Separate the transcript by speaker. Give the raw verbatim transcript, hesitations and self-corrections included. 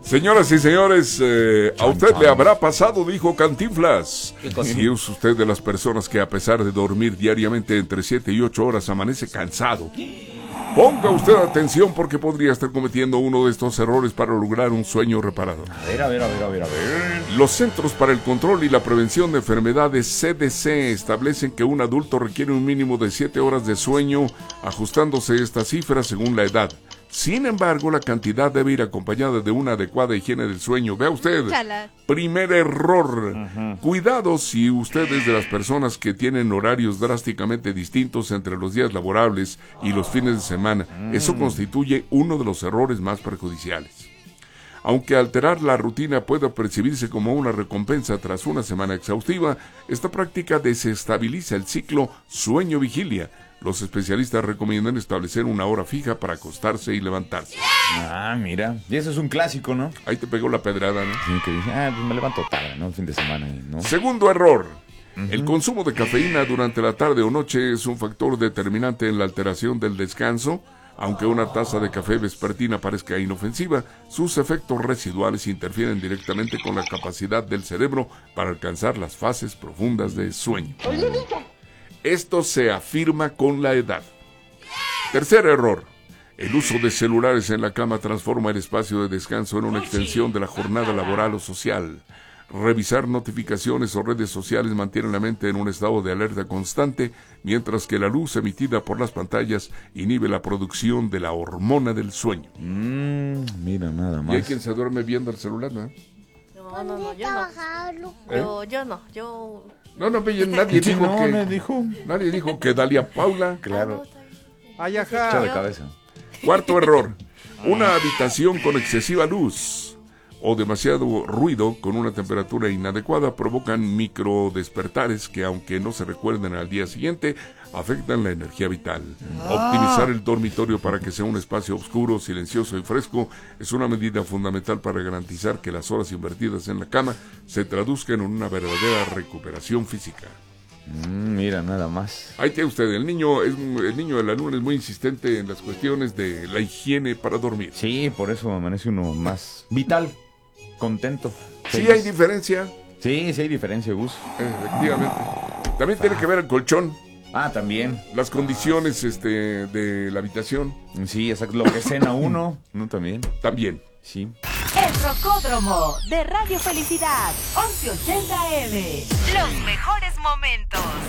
Speaker 1: Señoras y señores, eh, a usted le habrá pasado, dijo Cantinflas. Si es usted de las personas que a pesar de dormir diariamente entre siete y ocho horas amanece cansado, ponga usted atención porque podría estar cometiendo uno de estos errores para lograr un sueño reparador.
Speaker 2: A ver, a ver, a ver, a ver, a ver.
Speaker 1: Los Centros para el Control y la Prevención de Enfermedades, C D C, establecen que un adulto requiere un mínimo de siete horas de sueño, ajustándose esta cifra según la edad. Sin embargo, la cantidad debe ir acompañada de una adecuada higiene del sueño. Vea usted,
Speaker 3: Chala.
Speaker 1: primer error.
Speaker 2: Ujú.
Speaker 1: Cuidado si usted es de las personas que tienen horarios drásticamente distintos entre los días laborables y los fines de semana. Eso constituye uno de los errores más perjudiciales. Aunque alterar la rutina pueda percibirse como una recompensa tras una semana exhaustiva, esta práctica desestabiliza el ciclo sueño-vigilia. Los especialistas recomiendan establecer una hora fija para acostarse y levantarse.
Speaker 2: Ah, mira. Y eso es un clásico, ¿no?
Speaker 1: Ahí te pegó la pedrada, ¿no?
Speaker 2: Sí, que dije, ah, pues me levanto tarde, ¿no? El fin de semana, ¿no?
Speaker 1: Segundo error.
Speaker 2: Ujú.
Speaker 1: El consumo de cafeína durante la tarde o noche es un factor determinante en la alteración del descanso. Aunque una taza de café vespertina parezca inofensiva, sus efectos residuales interfieren directamente con la capacidad del cerebro para alcanzar las fases profundas de sueño. Esto se afirma con la edad. Tercer error. El uso de celulares en la cama transforma el espacio de descanso en una extensión de la jornada laboral o social. Revisar notificaciones o redes sociales mantiene la mente en un estado de alerta constante, mientras que la luz emitida por las pantallas inhibe la producción de la hormona del sueño.
Speaker 2: Mmm, mira, nada más.
Speaker 1: Y hay quien se duerme viendo el celular, ¿no?
Speaker 3: No, no, no, yo no.
Speaker 1: ¿Eh?
Speaker 3: Yo, yo no, yo...
Speaker 1: No, no, nadie
Speaker 2: Sí,
Speaker 1: dijo
Speaker 2: no,
Speaker 1: que...
Speaker 2: me dijo.
Speaker 1: Nadie dijo que Dalia Paula.
Speaker 2: Claro.
Speaker 4: Ay,
Speaker 2: Echa de
Speaker 4: ajá.
Speaker 2: cabeza.
Speaker 1: Cuarto error. Una habitación con excesiva luz o demasiado ruido con una temperatura inadecuada provocan micro despertares que, aunque no se recuerden al día siguiente, afectan la energía vital. Optimizar el dormitorio para que sea un espacio oscuro, silencioso y fresco es una medida fundamental para garantizar que las horas invertidas en la cama se traduzcan en una verdadera recuperación física.
Speaker 2: Mm, mira, nada más.
Speaker 1: Ahí tiene usted, el niño, es, el niño de la luna es muy insistente en las cuestiones de la higiene para dormir.
Speaker 2: Sí, por eso amanece uno más vital, contento.
Speaker 1: Sí
Speaker 2: feliz.
Speaker 1: hay diferencia,
Speaker 2: Sí, sí hay diferencia, Gus.
Speaker 1: efectivamente. También tiene que ver el colchón,
Speaker 2: Ah, también.
Speaker 1: las condiciones este, de la habitación,
Speaker 2: Sí, exacto. Lo que cena uno, ¿no? También.
Speaker 1: también.
Speaker 2: Sí.
Speaker 5: El Rocódromo de Radio Felicidad, once ochenta A M. Los mejores momentos.